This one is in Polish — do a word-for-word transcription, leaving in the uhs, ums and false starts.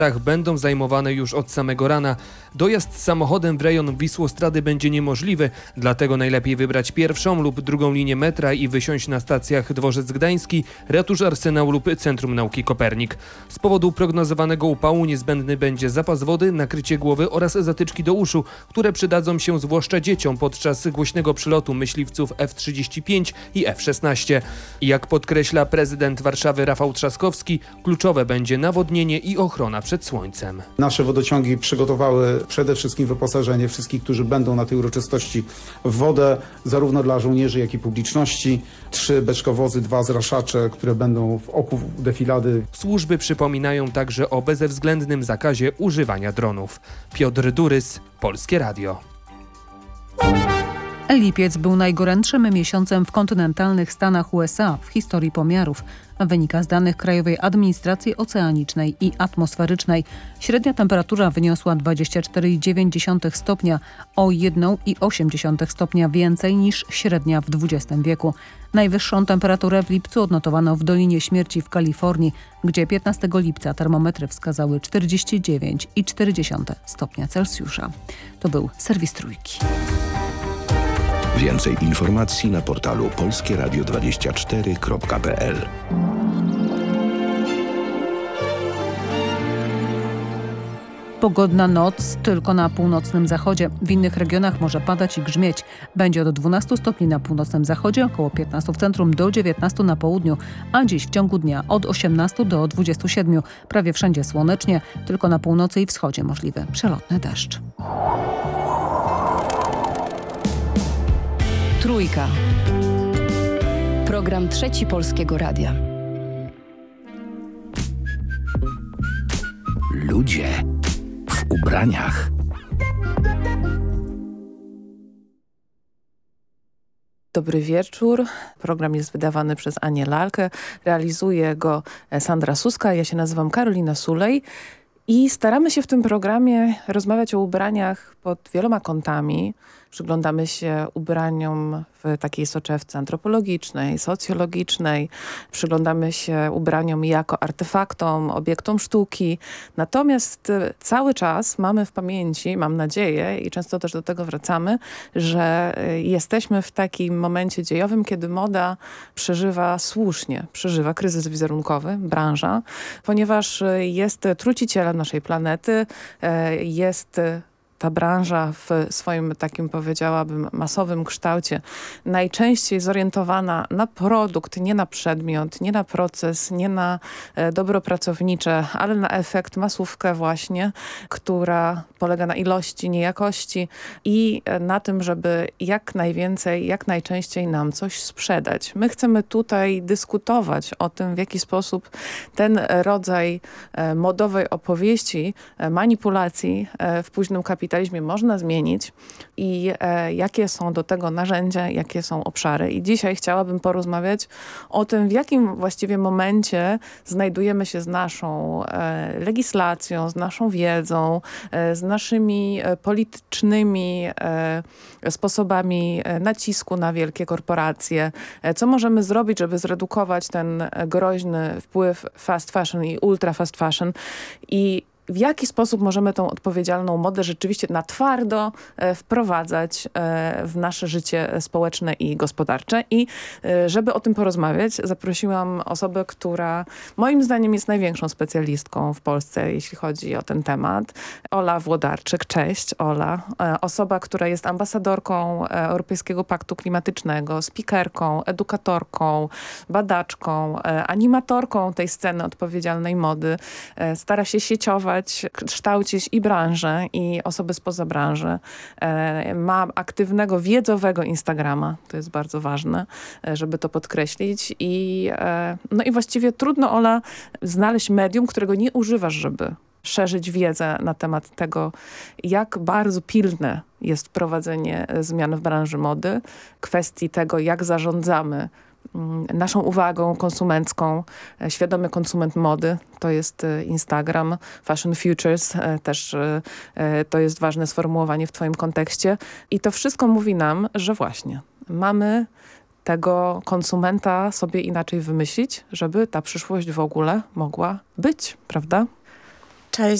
będą zajmowane już od samego rana. Dojazd samochodem w rejon Wisłostrady będzie niemożliwy, dlatego najlepiej wybrać pierwszą lub drugą linię metra i wysiąść na stacjach Dworzec Gdański, Ratusz Arsenał lub Centrum Nauki Kopernik. Z powodu prognozowanego upału niezbędny będzie zapas wody, nakrycie głowy oraz zatyczki do uszu, które przydadzą się zwłaszcza dzieciom podczas głośnego przylotu myśliwców F trzydzieści pięć i F szesnaście. Jak podkreśla prezydent Warszawy Rafał Trzaskowski, kluczowe będzie nawodnienie i ochrona przed słońcem. Nasze wodociągi przygotowały przede wszystkim wyposażenie wszystkich, którzy będą na tej uroczystości w wodę, zarówno dla żołnierzy, jak i publiczności. Trzy beczkowozy, dwa zraszacze, które będą w oku defilady. Służby przypominają także o bezwzględnym zakazie używania dronów. Piotr Durys, Polskie Radio. Lipiec był najgorętszym miesiącem w kontynentalnych Stanach U S A w historii pomiarów. Wynika z danych Krajowej Administracji Oceanicznej i Atmosferycznej. Średnia temperatura wyniosła dwadzieścia cztery przecinek dziewięć stopnia, o jeden przecinek osiem stopnia więcej niż średnia w dwudziestym wieku. Najwyższą temperaturę w lipcu odnotowano w Dolinie Śmierci w Kalifornii, gdzie piętnastego lipca termometry wskazały czterdzieści dziewięć przecinek cztery stopnia Celsjusza. To był serwis Trójki. Więcej informacji na portalu polskie radio dwadzieścia cztery kropka p l. Pogodna noc tylko na północnym zachodzie. W innych regionach może padać i grzmieć. Będzie od dwunastu stopni na północnym zachodzie, około piętnastu w centrum, do dziewiętnastu na południu, a dziś w ciągu dnia od osiemnastu do dwudziestu siedmiu. Prawie wszędzie słonecznie, tylko na północy i wschodzie możliwy przelotny deszcz. Trójka. Program Trzeci Polskiego Radia. Ludzie w ubraniach. Dobry wieczór. Program jest wydawany przez Anię Lalkę. Realizuje go Sandra Suska. Ja się nazywam Karolina Sulej. I staramy się w tym programie rozmawiać o ubraniach pod wieloma kątami. Przyglądamy się ubraniom w takiej soczewce antropologicznej, socjologicznej. Przyglądamy się ubraniom jako artefaktom, obiektom sztuki. Natomiast cały czas mamy w pamięci, mam nadzieję i często też do tego wracamy, że jesteśmy w takim momencie dziejowym, kiedy moda przeżywa słusznie, przeżywa kryzys wizerunkowy, branża, ponieważ jest trucicielem naszej planety, jest ta branża w swoim takim, powiedziałabym, masowym kształcie najczęściej zorientowana na produkt, nie na przedmiot, nie na proces, nie na e, dobro pracownicze, ale na efekt, masówkę właśnie, która polega na ilości, nie jakości i e, na tym, żeby jak najwięcej, jak najczęściej nam coś sprzedać. My chcemy tutaj dyskutować o tym, w jaki sposób ten rodzaj e, modowej opowieści, e, manipulacji e, w późnym kapitalizmie można zmienić i e, jakie są do tego narzędzia, jakie są obszary. I dzisiaj chciałabym porozmawiać o tym, w jakim właściwie momencie znajdujemy się z naszą e, legislacją, z naszą wiedzą, e, z naszymi e, politycznymi e, sposobami e, nacisku na wielkie korporacje. E, co możemy zrobić, żeby zredukować ten groźny wpływ fast fashion i ultra fast fashion i w jaki sposób możemy tą odpowiedzialną modę rzeczywiście na twardo e, wprowadzać e, w nasze życie społeczne i gospodarcze. I e, żeby o tym porozmawiać, zaprosiłam osobę, która moim zdaniem jest największą specjalistką w Polsce, jeśli chodzi o ten temat. Ola Włodarczyk. Cześć, Ola. E, osoba, która jest ambasadorką e, Europejskiego Paktu Klimatycznego, speakerką, edukatorką, badaczką, e, animatorką tej sceny odpowiedzialnej mody. E, stara się sieciować, kształcić i branżę, i osoby spoza branży. E, ma aktywnego, wiedzowego Instagrama. To jest bardzo ważne, żeby to podkreślić. I, e, no i właściwie trudno, Ola, znaleźć medium, którego nie używasz, żeby szerzyć wiedzę na temat tego, jak bardzo pilne jest wprowadzenie zmian w branży mody, kwestii tego, jak zarządzamy naszą uwagą konsumencką. Świadomy konsument mody to jest Instagram, Fashion Futures, też to jest ważne sformułowanie w twoim kontekście. I to wszystko mówi nam, że właśnie mamy tego konsumenta sobie inaczej wymyślić, żeby ta przyszłość w ogóle mogła być, prawda? Cześć.